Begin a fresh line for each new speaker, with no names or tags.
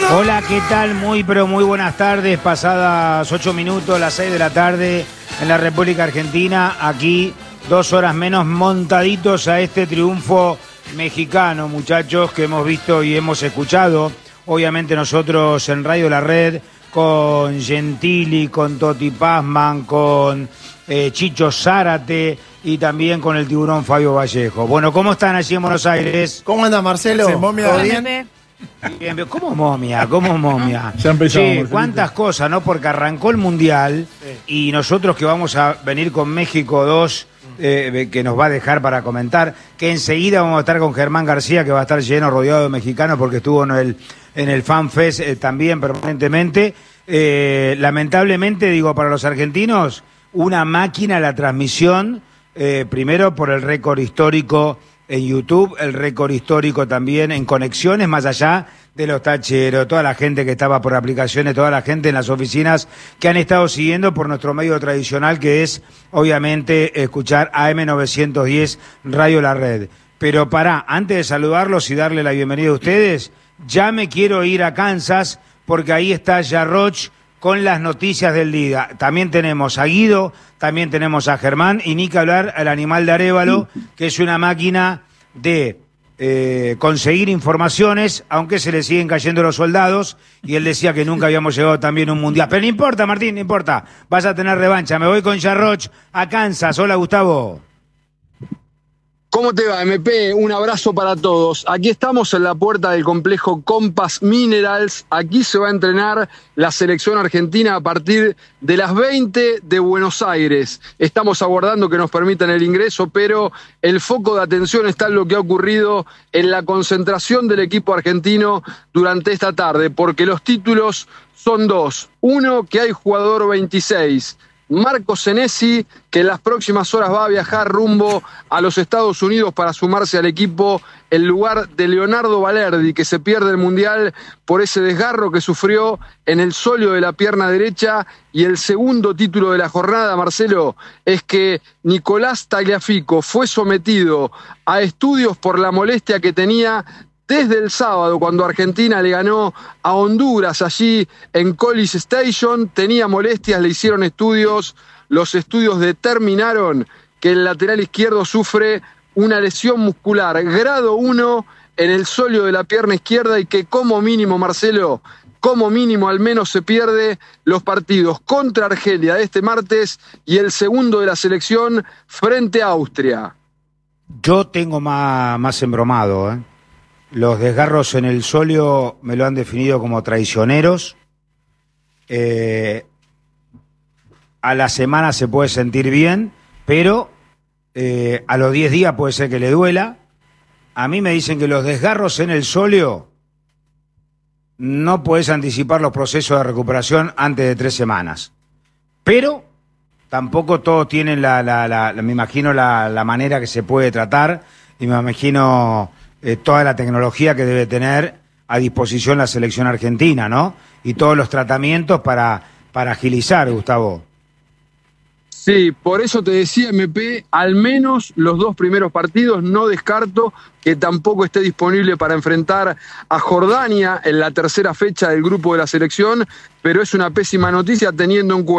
Hola, ¿qué tal? Muy, pero muy buenas tardes. Pasadas 8 minutos, las 6 de la tarde en la República Argentina. Aquí, 2 horas menos, montaditos a este triunfo mexicano, muchachos, que hemos visto y hemos escuchado. Obviamente nosotros en Radio La Red, con Gentili, con Toti Pazman, con Chicho Zárate y también con el tiburón Fabio Vallejo. Bueno, ¿cómo están allí en Buenos Aires?
¿Cómo anda, Marcelo? ¿Todo bien?
Bien, ¿cómo momia? ¿Cómo momia?
Ya empezamos.
Sí, cuántas cosas, ¿no? Porque arrancó el Mundial y nosotros que vamos a venir con México 2, que nos va a dejar para comentar, que enseguida vamos a estar con Germán García, que va a estar lleno, rodeado de mexicanos, porque estuvo en el Fan Fest también permanentemente. Lamentablemente, digo, para los argentinos, una máquina la transmisión, primero por el récord histórico en YouTube, el récord histórico también en conexiones, más allá de los tacheros, toda la gente que estaba por aplicaciones, toda la gente en las oficinas que han estado siguiendo por nuestro medio tradicional, que es, obviamente, escuchar AM910 Radio La Red. Pero antes de saludarlos y darle la bienvenida a ustedes, ya me quiero ir a Kansas, porque ahí está Yarroch con las noticias del día. También tenemos a Guido, también tenemos a Germán, y ni que hablar al animal de Arévalo, que es una máquina de conseguir informaciones, aunque se le siguen cayendo los soldados, y él decía que nunca habíamos llegado también a un mundial. Pero no importa, Martín, no importa, vas a tener revancha. Me voy con Yarroch a Kansas. Hola, Gustavo.
¿Cómo te va, MP? Un abrazo para todos. Aquí estamos en la puerta del complejo Compass Minerals. Aquí se va a entrenar la selección argentina a partir de las 20 de Buenos Aires. Estamos aguardando que nos permitan el ingreso, pero el foco de atención está en lo que ha ocurrido en la concentración del equipo argentino durante esta tarde, porque los títulos son dos. Uno, que hay jugador 26. Marco Senesi, que en las próximas horas va a viajar rumbo a los Estados Unidos para sumarse al equipo en lugar de Leonardo Valerdi, que se pierde el Mundial por ese desgarro que sufrió en el sóleo de la pierna derecha. Y el segundo título de la jornada, Marcelo, es que Nicolás Tagliafico fue sometido a estudios por la molestia que tenía desde el sábado, cuando Argentina le ganó a Honduras allí en College Station. Tenía molestias, le hicieron estudios. Los estudios determinaron que el lateral izquierdo sufre una lesión muscular grado 1 en el sóleo de la pierna izquierda, y que como mínimo, Marcelo, como mínimo al menos se pierde los partidos contra Argelia de este martes y el segundo de la selección frente a Austria.
Yo tengo más embromado, ¿eh? Los desgarros en el sóleo me lo han definido como traicioneros. A la semana se puede sentir bien, pero a los 10 días puede ser que le duela. A mí me dicen que los desgarros en el sóleo no puedes anticipar los procesos de recuperación antes de 3 semanas. Pero tampoco todos tienen me imagino la manera que se puede tratar, y me imagino toda la tecnología que debe tener a disposición la selección argentina, ¿no? Y todos los tratamientos para agilizar, Gustavo.
Sí, por eso te decía, MP, al menos los 2 primeros partidos. No descarto que tampoco esté disponible para enfrentar a Jordania en la tercera fecha del grupo de la selección, pero es una pésima noticia teniendo en cuenta